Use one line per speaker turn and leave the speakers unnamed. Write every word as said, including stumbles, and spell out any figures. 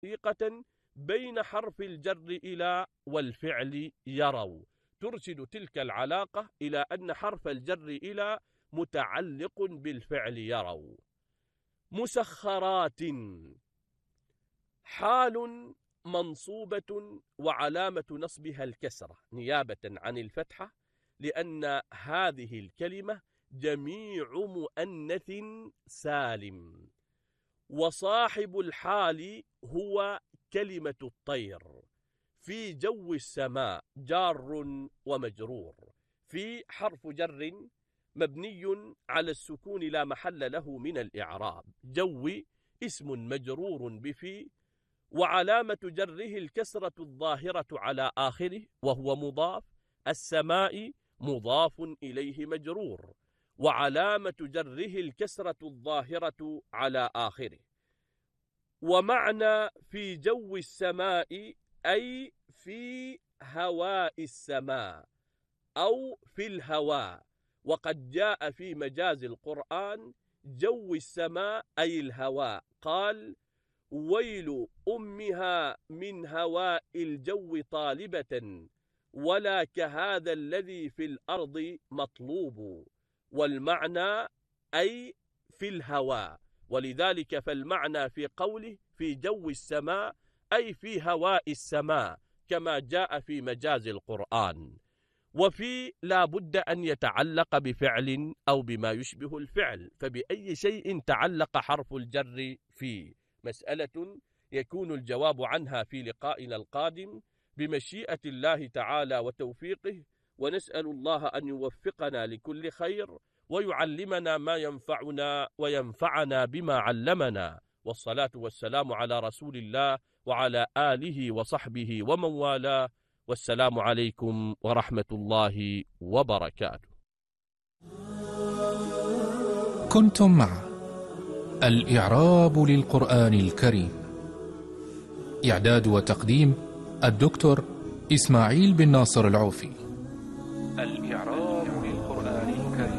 حقيقة بين حرف الجر إلى والفعل يروا، ترشد تلك العلاقة إلى أن حرف الجر إلى متعلق بالفعل يروا. مسخرات حال منصوبة وعلامة نصبها الكسرة نيابة عن الفتحة، لأن هذه الكلمة جميع مؤنث سالم، وصاحب الحال هو كلمة الطير. في جو السماء جار ومجرور، في حرف جر مبني على السكون لا محل له من الإعراب. جو اسم مجرور بفي، وعلامة جره الكسرة الظاهرة على آخره وهو مضاف. السماء مضاف إليه مجرور، وعلامة جره الكسرة الظاهرة على آخره. ومعنى في جو السماء أي في هواء السماء أو في الهواء، وقد جاء في مجاز القرآن جو السماء أي الهواء، قال ويل أمها من هواء الجو طالبة ولا كهذا الذي في الأرض مطلوب. والمعنى أي في الهواء، ولذلك فالمعنى في قوله في جو السماء أي في هواء السماء كما جاء في مجاز القرآن. وفي لا بد أن يتعلق بفعل أو بما يشبه الفعل، فبأي شيء تعلق حرف الجر في مسألة يكون الجواب عنها في لقائنا القادم بمشيئة الله تعالى وتوفيقه، ونسأل الله أن يوفقنا لكل خير ويعلمنا ما ينفعنا وينفعنا بما علمنا، والصلاة والسلام على رسول الله وعلى آله وصحبه ومن والاه، والسلام عليكم ورحمة الله وبركاته.
كنتم مع الإعراب للقرآن الكريم، إعداد وتقديم الدكتور إسماعيل بن ناصر العوفي.